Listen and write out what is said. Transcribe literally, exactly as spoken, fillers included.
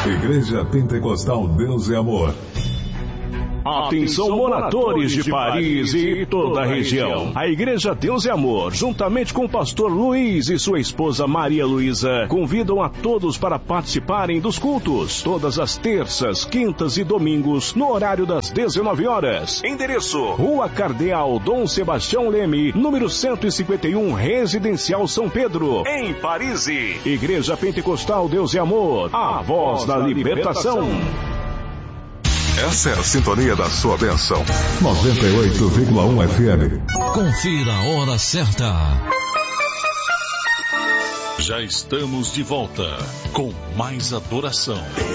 Igreja Pentecostal Deus e Amor. Atenção, moradores de Paris e toda a região. A Igreja Deus e Amor, juntamente com o pastor Luiz e sua esposa Maria Luísa, convidam a todos para participarem dos cultos, todas as terças, quintas e domingos, no horário das dezenove horas. Endereço: Rua Cardeal Dom Sebastião Leme, número cento e cinquenta e um, Residencial São Pedro, em Paris. Igreja Pentecostal Deus e Amor, a voz da libertação. Essa é a sintonia da sua bênção. noventa e oito vírgula um F M. Confira a hora certa. Já estamos de volta com mais adoração.